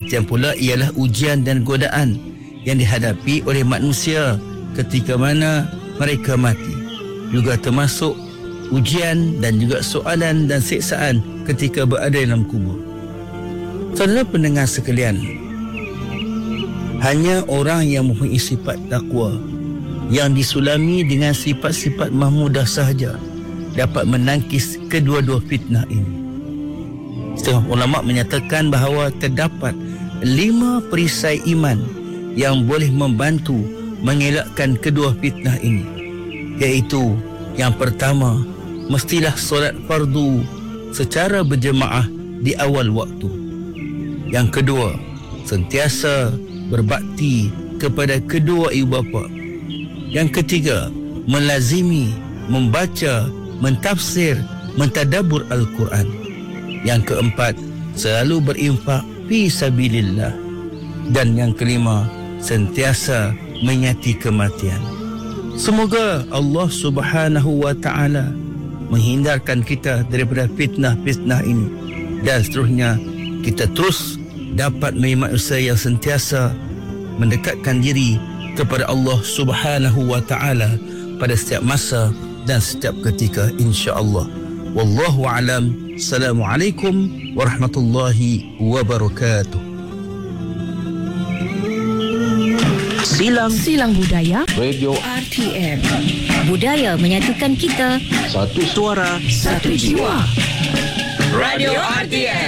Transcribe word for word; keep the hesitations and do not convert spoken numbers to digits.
Kematian pula ialah ujian dan godaan yang dihadapi oleh manusia ketika mana mereka mati. Juga termasuk ujian dan juga soalan dan siksaan ketika berada dalam kubur. Saudara pendengar sekalian, hanya orang yang mempunyai sifat takwa yang disulami dengan sifat-sifat mahmudah sahaja dapat menangkis kedua-dua fitnah ini. Setengah ulama menyatakan bahawa terdapat lima perisai iman yang boleh membantu mengelakkan kedua fitnah ini, iaitu yang pertama, mestilah solat fardu secara berjemaah di awal waktu. Yang kedua, sentiasa berbakti kepada kedua ibu bapa. Yang ketiga, melazimi membaca, mentafsir, mentadabbur Al-Quran. Yang keempat, selalu berinfak fi sabilillah. Dan yang kelima, sentiasa menyati kematian. Semoga Allah Subhanahu wa taala menghindarkan kita daripada fitnah-fitnah ini, dan seterusnya kita terus dapat menjadi manusia yang sentiasa mendekatkan diri kepada Allah Subhanahu wa taala pada setiap masa dan setiap ketika, insya-Allah. Wallahu alam. Assalamualaikum warahmatullahi wabarakatuh. Silang Silang Budaya Radio R T M. Budaya menyatukan kita. Satu suara, Satu jiwa. Radio R T M.